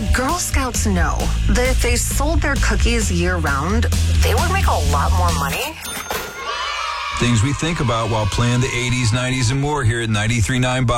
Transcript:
Girl Scouts know that if they sold their cookies year-round, they would make a lot more money. Things we think about while playing the 80s, 90s, and more here at 93.9 Bob.